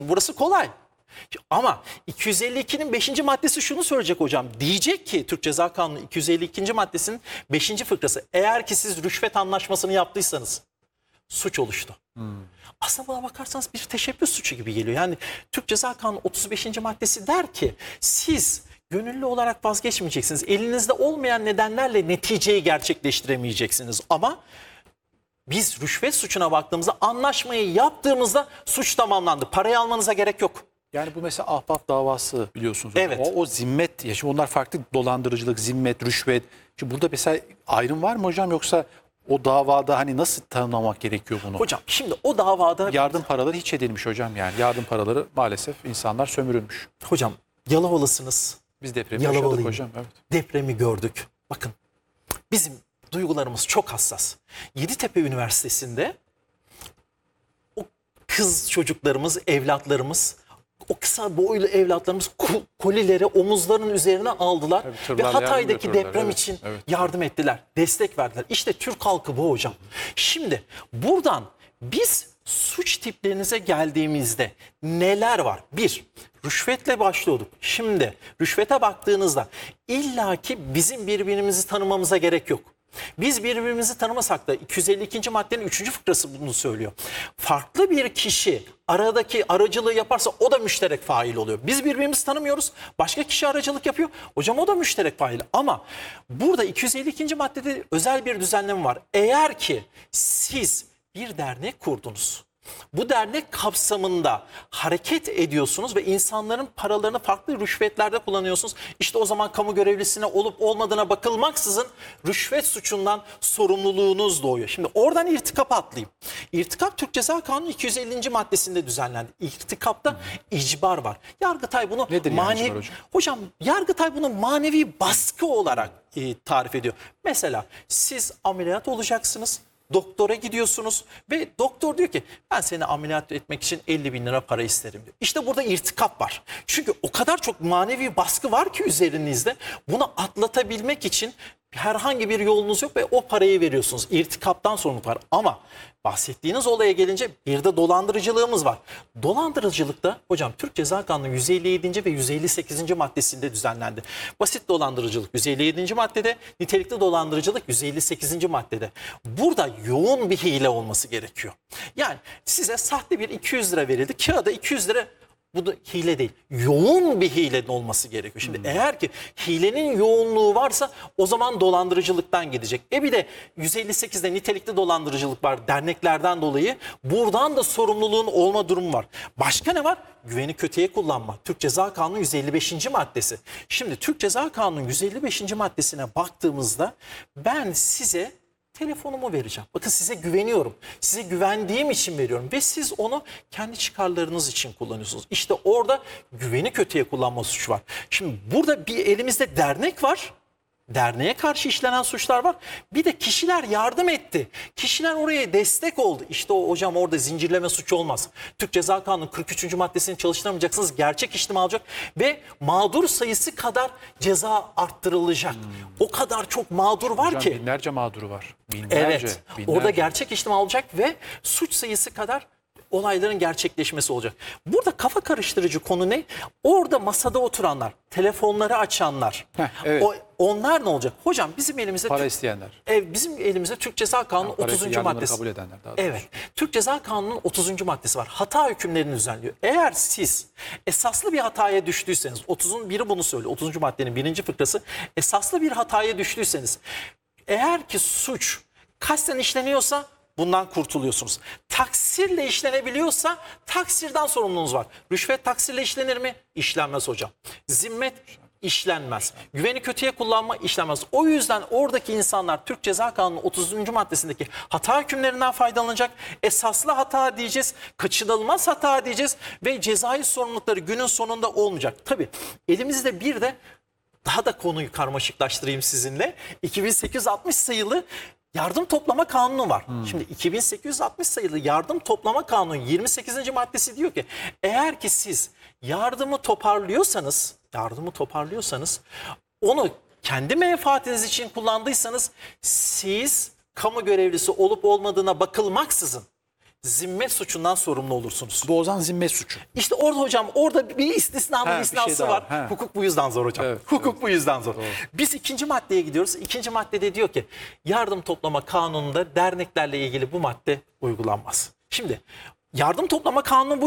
Burası kolay. Ama 252'nin 5. maddesi şunu söyleyecek hocam. Diyecek ki Türk Ceza Kanunu 252. maddesinin 5. fıkrası, eğer ki siz rüşvet anlaşmasını yaptıysanız suç oluştu. Aslında buna bakarsanız bir teşebbüs suçu gibi geliyor. Yani Türk Ceza Kanunu 35. maddesi der ki siz gönüllü olarak vazgeçmeyeceksiniz. Elinizde olmayan nedenlerle neticeyi gerçekleştiremeyeceksiniz. Ama biz rüşvet suçuna baktığımızda, anlaşmayı yaptığımızda suç tamamlandı. Parayı almanıza gerek yok. Yani bu mesela ahbap davası biliyorsunuz. Evet. O zimmet, ya şimdi onlar farklı, dolandırıcılık, zimmet, rüşvet. Şimdi burada mesela ayrım var mı hocam, yoksa o davada hani nasıl tanımlamak gerekiyor bunu? Hocam şimdi o davada Yardım paraları hiç edilmiş hocam yani. Yardım paraları maalesef insanlar sömürülmüş. hocam Yalovalısınız. Biz depremi yaşadık Yalovalıyım. hocam. Evet. Depremi gördük. Bakın bizim duygularımız çok hassas. Yeditepe Üniversitesi'nde o kız çocuklarımız, evlatlarımız, o kısa boylu evlatlarımız kolileri omuzlarının üzerine aldılar. Tabii, Ve tırlarla yardım Hatay'daki götürdüler. deprem Evet, için evet. yardım ettiler, destek verdiler. İşte Türk halkı bu hocam. Şimdi buradan biz suç tiplerinize geldiğimizde neler var? Bir, rüşvetle başlıyorduk. Şimdi rüşvete baktığınızda illaki bizim birbirimizi tanımamıza gerek yok. Biz birbirimizi tanımasak da 252. maddenin 3. fıkrası bunu söylüyor. Farklı bir kişi aradaki aracılığı yaparsa o da müşterek fail oluyor. Biz birbirimizi tanımıyoruz. Başka kişi aracılık yapıyor. Hocam o da müşterek fail. Ama burada 252. maddede özel bir düzenleme var. Eğer ki siz bir dernek kurdunuz, bu dernek kapsamında hareket ediyorsunuz ve insanların paralarını farklı rüşvetlerde kullanıyorsunuz. İşte o zaman kamu görevlisine olup olmadığına bakılmaksızın rüşvet suçundan sorumluluğunuz doğuyor. Şimdi oradan irtikapa atlayayım. İrtikap Türk Ceza Kanunu 250. maddesinde düzenlendi. İrtikapta icbar var. Yargıtay bunu Nedir yani icbar hocam? Hocam Yargıtay bunu manevi baskı olarak tarif ediyor. Mesela siz ameliyat olacaksınız. Doktora gidiyorsunuz ve doktor diyor ki ben seni ameliyat etmek için 50 bin lira para isterim diyor. İşte burada irtikap var. Çünkü o kadar çok manevi baskı var ki üzerinizde, bunu atlatabilmek için herhangi bir yolunuz yok ve o parayı veriyorsunuz. İrtikaptan sorumluluk var. Ama bahsettiğiniz olaya gelince bir de dolandırıcılığımız var. Dolandırıcılıkta hocam Türk Ceza Kanunu 157. ve 158. maddesinde düzenlendi. Basit dolandırıcılık 157. maddede, nitelikli dolandırıcılık 158. maddede. Burada yoğun bir hile olması gerekiyor. Yani size sahte bir 200 lira verildi. Kağıda 200 lira. Bu da hile değil. Yoğun bir hilenin olması gerekiyor. Şimdi eğer ki hilenin yoğunluğu varsa o zaman dolandırıcılıktan gidecek. Bir de 158'de nitelikli dolandırıcılık var derneklerden dolayı. Buradan da sorumluluğun olma durumu var. Başka ne var? Güveni kötüye kullanma. Türk Ceza Kanunu 155. maddesi. Şimdi Türk Ceza Kanunu 155. maddesine baktığımızda ben size telefonumu vereceğim. Bakın size güveniyorum. Size güvendiğim için veriyorum. Ve siz onu kendi çıkarlarınız için kullanıyorsunuz. İşte orada güveni kötüye kullanma suçu var. Şimdi burada bir elimizde dernek var. Derneğe karşı işlenen suçlar var. Bir de kişiler yardım etti. Kişiler oraya destek oldu. İşte o hocam orada zincirleme suçu olmaz. Türk Ceza Kanunu 43. maddesini çalıştıramayacaksınız. Gerçek işlem alacak ve mağdur sayısı kadar ceza arttırılacak. O kadar çok mağdur var Hocam ki. binlerce mağduru var. Binlerce. Evet. Binlerce. Orada gerçek işlem alacak ve suç sayısı kadar olayların gerçekleşmesi olacak. Burada kafa karıştırıcı konu ne? Orada masada oturanlar, telefonları açanlar. Evet. Onlar ne olacak? Hocam bizim elimizde Para isteyenler. bizim elimizde Türk Ceza Kanunu Para 30. yardımları maddesi. kabul edenler daha doğrusu. Evet. Türk Ceza Kanunu'nun 30. maddesi var. Hata hükümlerini düzenliyor. Eğer siz esaslı bir hataya düştüyseniz, 30'un biri bunu söylüyor. 30. maddenin 1. fıkrası, esaslı bir hataya düştüyseniz, eğer ki suç kasten işleniyorsa bundan kurtuluyorsunuz. Taksirle işlenebiliyorsa taksirden sorumluluğunuz var. Rüşvet taksirle işlenir mi? İşlenmez hocam. Zimmet işlenmez. Güveni kötüye kullanma işlenmez. O yüzden oradaki insanlar Türk Ceza Kanunu 30. maddesindeki hata hükümlerinden faydalanacak. Esaslı hata diyeceğiz, kaçınılmaz hata diyeceğiz ve cezai sorumlulukları günün sonunda olmayacak. Tabii elimizde bir de daha da konuyu karmaşıklaştırayım sizinle. 2860 sayılı Yardım Toplama Kanunu var. Şimdi 2860 sayılı Yardım Toplama Kanunu 28. maddesi diyor ki eğer ki siz yardımı toparlıyorsanız onu kendi menfaatiniz için kullandıysanız siz kamu görevlisi olup olmadığına bakılmaksızın zimmet suçundan sorumlu olursunuz. Bu o zaman zimmet suçu. İşte orada hocam orada bir istisnanın Bir istisnası şey daha var. var. Hukuk bu yüzden zor hocam. Evet, Hukuk bu yüzden zor. Biz ikinci maddeye gidiyoruz. İkinci maddede diyor ki yardım toplama kanununda derneklerle ilgili bu madde uygulanmaz. Şimdi yardım toplama kanunu bu